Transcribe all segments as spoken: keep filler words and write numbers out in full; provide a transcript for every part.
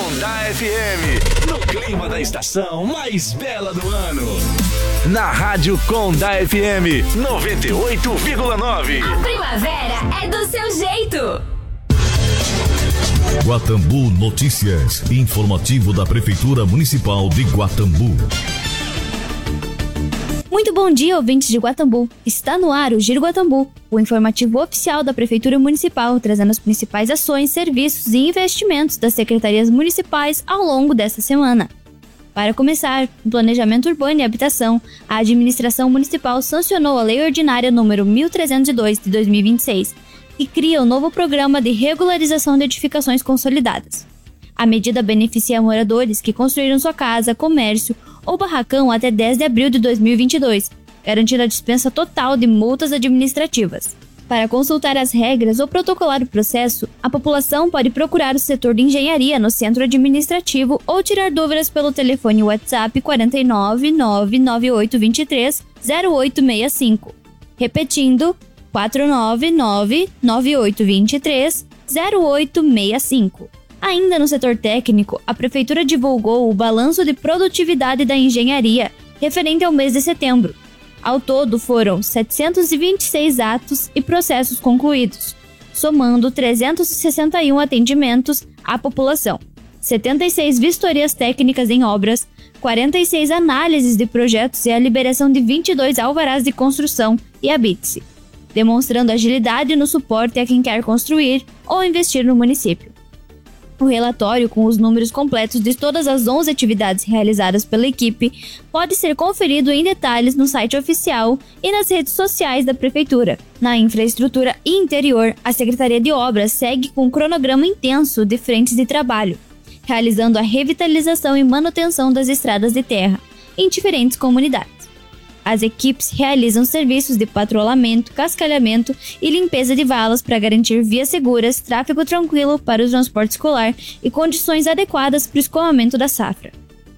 Condá F M, no clima da estação mais bela do ano. Na Rádio Condá F M noventa e oito vírgula nove. A primavera é do seu jeito. Guatambu Notícias, informativo da Prefeitura Municipal de Guatambu. Muito bom dia, ouvintes de Guatambu. Está no ar o Giro Guatambu, o informativo oficial da Prefeitura Municipal, trazendo as principais ações, serviços e investimentos das secretarias municipais ao longo desta semana. Para começar, no Planejamento Urbano e Habitação, a Administração Municipal sancionou a Lei Ordinária número mil trezentos e dois de dois mil e vinte e seis, que cria o novo Programa de Regularização de Edificações Consolidadas. A medida beneficia moradores que construíram sua casa, comércio ou barracão até dez de abril de dois mil e vinte e dois, garantindo a dispensa total de multas administrativas. Para consultar as regras ou protocolar o processo, a população pode procurar o setor de engenharia no centro administrativo ou tirar dúvidas pelo telefone WhatsApp quatro nove nove nove oito dois três zero oito seis cinco. Repetindo, quatro nove nove nove oito dois três zero oito seis cinco. Ainda no setor técnico, a Prefeitura divulgou o Balanço de Produtividade da Engenharia, referente ao mês de setembro. Ao todo, foram setecentos e vinte e seis atos e processos concluídos, somando trezentos e sessenta e um atendimentos à população, setenta e seis vistorias técnicas em obras, quarenta e seis análises de projetos e a liberação de vinte e dois alvarás de construção e habite-se, demonstrando agilidade no suporte a quem quer construir ou investir no município. O relatório, com os números completos de todas as onze atividades realizadas pela equipe, pode ser conferido em detalhes no site oficial e nas redes sociais da Prefeitura. Na infraestrutura interior, a Secretaria de Obras segue com um cronograma intenso de frentes de trabalho, realizando a revitalização e manutenção das estradas de terra em diferentes comunidades. As equipes realizam serviços de patrulhamento, cascalhamento e limpeza de valas para garantir vias seguras, tráfego tranquilo para o transporte escolar e condições adequadas para o escoamento da safra.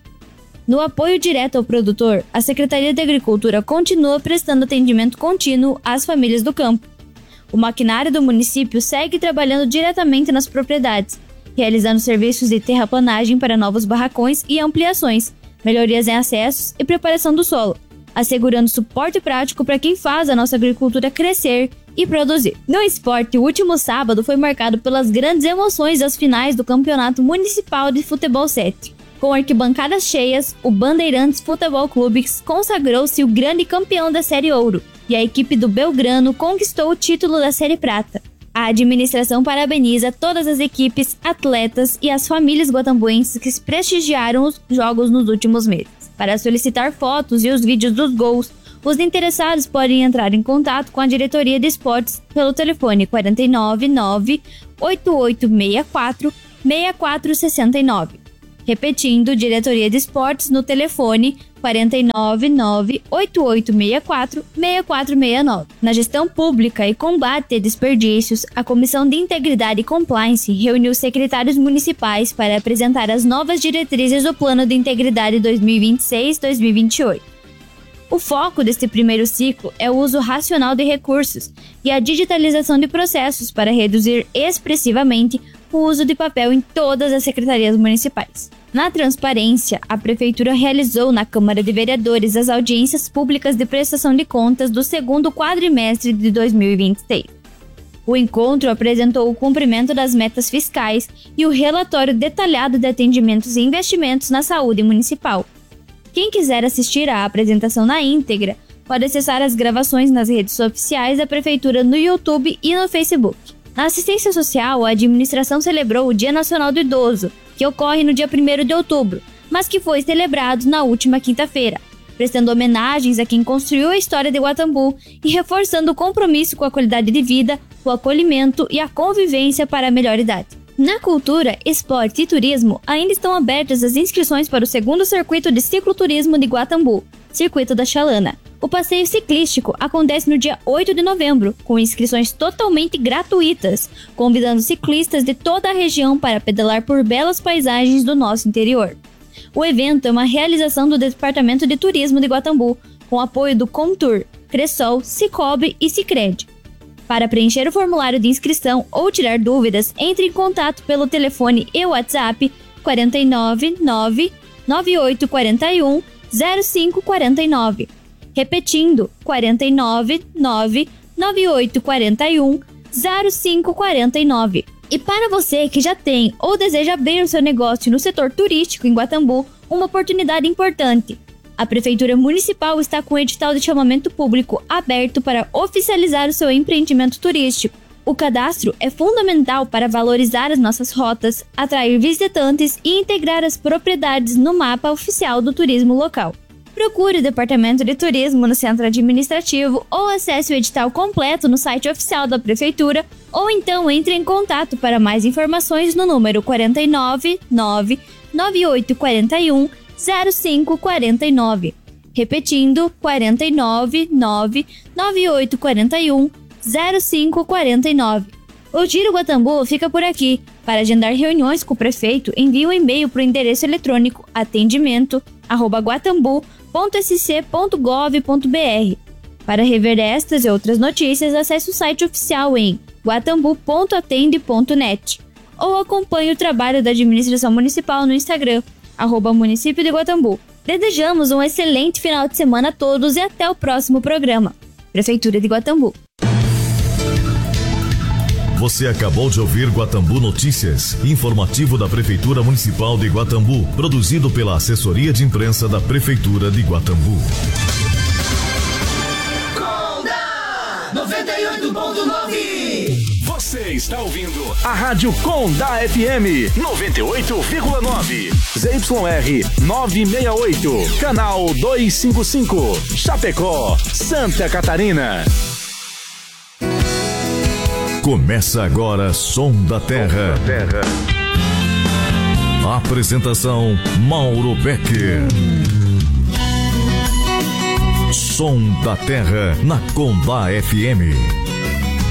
No apoio direto ao produtor, a Secretaria de Agricultura continua prestando atendimento contínuo às famílias do campo. O maquinário do município segue trabalhando diretamente nas propriedades, realizando serviços de terraplanagem para novos barracões e ampliações, melhorias em acessos e preparação do solo, assegurando suporte prático para quem faz a nossa agricultura crescer e produzir. No esporte, o último sábado foi marcado pelas grandes emoções das finais do Campeonato Municipal de Futebol sete. Com arquibancadas cheias, o Bandeirantes Futebol Clube consagrou-se o grande campeão da Série Ouro e a equipe do Belgrano conquistou o título da Série Prata. A administração parabeniza todas as equipes, atletas e as famílias guatambuenses que prestigiaram os jogos nos últimos meses. Para solicitar fotos e os vídeos dos gols, os interessados podem entrar em contato com a Diretoria de Esportes pelo telefone quatro nove nove oito oito seis quatro seis quatro seis nove. Repetindo, Diretoria de Esportes no telefone quatro nove nove oito oito seis quatro seis quatro seis nove. Na gestão pública e combate a desperdícios, a Comissão de Integridade e Compliance reuniu secretários municipais para apresentar as novas diretrizes do Plano de Integridade dois mil e vinte e seis a dois mil e vinte e oito. O foco deste primeiro ciclo é o uso racional de recursos e a digitalização de processos para reduzir expressivamente o uso de papel em todas as secretarias municipais. Na transparência, a Prefeitura realizou na Câmara de Vereadores as audiências públicas de prestação de contas do segundo quadrimestre de dois mil e vinte e seis. O encontro apresentou o cumprimento das metas fiscais e o relatório detalhado de atendimentos e investimentos na saúde municipal. Quem quiser assistir à apresentação na íntegra, pode acessar as gravações nas redes oficiais da Prefeitura no YouTube e no Facebook. Na assistência social, a administração celebrou o Dia Nacional do Idoso, que ocorre no dia primeiro de outubro, mas que foi celebrado na última quinta-feira, prestando homenagens a quem construiu a história de Guatambu e reforçando o compromisso com a qualidade de vida, o acolhimento e a convivência para a melhor idade. Na cultura, esporte e turismo, ainda estão abertas as inscrições para o segundo circuito de cicloturismo de Guatambu, Circuito da Chalana. O passeio ciclístico acontece no dia oito de novembro, com inscrições totalmente gratuitas, convidando ciclistas de toda a região para pedalar por belas paisagens do nosso interior. O evento é uma realização do Departamento de Turismo de Guatambu, com apoio do Comtur, Cressol, Cicobi e Sicredi. Para preencher o formulário de inscrição ou tirar dúvidas, entre em contato pelo telefone e WhatsApp quatro nove nove nove oito quatro um zero cinco quatro nove. Repetindo, quatro nove nove nove oito quatro um zero cinco quatro nove. E para você que já tem ou deseja abrir o seu negócio no setor turístico em Guatambu, uma oportunidade importante. A Prefeitura Municipal está com o edital de chamamento público aberto para oficializar o seu empreendimento turístico. O cadastro é fundamental para valorizar as nossas rotas, atrair visitantes e integrar as propriedades no mapa oficial do turismo local. Procure o Departamento de Turismo no Centro Administrativo ou acesse o edital completo no site oficial da Prefeitura ou então entre em contato para mais informações no número quatro nove nove nove oito quatro um zero cinco quatro nove. Repetindo, quatro nove nove nove oito quatro um zero cinco quatro nove. O Giro Guatambu fica por aqui. Para agendar reuniões com o prefeito, envie um e-mail para o endereço eletrônico atendimento arroba guatambu ponto s c ponto gov ponto b r. Para rever estas e outras notícias, acesse o site oficial em guatambu ponto atende ponto net ou acompanhe o trabalho da administração municipal no Instagram, arroba município de Guatambu. Desejamos um excelente final de semana a todos e até o próximo programa. Prefeitura de Guatambu. Você acabou de ouvir Guatambu Notícias, informativo da Prefeitura Municipal de Guatambu, produzido pela Assessoria de Imprensa da Prefeitura de Guatambu. Conda noventa e oito ponto nove. Você está ouvindo a Rádio Conda F M noventa e oito vírgula nove. Z Y R novecentos e sessenta e oito, canal duzentos e cinquenta e cinco, Chapecó, Santa Catarina. Começa agora Som da Terra. Apresentação Mauro Becker. Som da Terra na Conda F M.